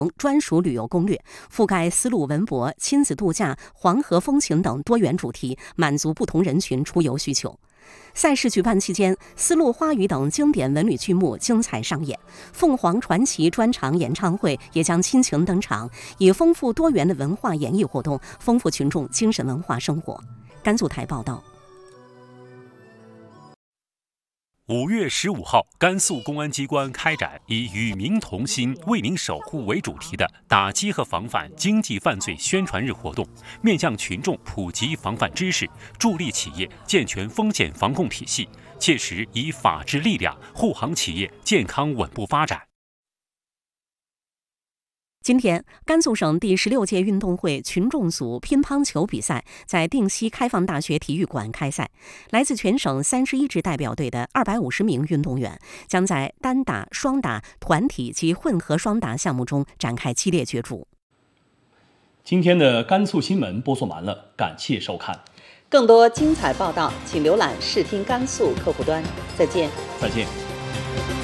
专属旅游攻略，覆盖丝路文博、亲子度假、黄河风情等多元主题，满足不同人群出游需求。赛事举办期间，丝路花语等经典文旅剧目精彩上演，凤凰传奇专场演唱会也将亲情登场，以丰富多元的文化演艺活动，丰富群众精神文化生活。甘肃台报道。 5月15号，甘肃公安机关开展以“与民同心，为民守护”为主题的打击和防范经济犯罪宣传日活动，面向群众普及防范知识，助力企业健全风险防控体系，切实以法治力量护航企业健康稳步发展。 今天，甘肃省第16届运动会群众组乒乓球比赛在定西开放大学体育馆开赛。来自全省31支代表队的250名运动员将在单打、双打、团体及混合双打项目中展开激烈角逐。 今天的甘肃新闻播送完了，感谢收看。 更多精彩报道，请浏览视听甘肃客户端。再见。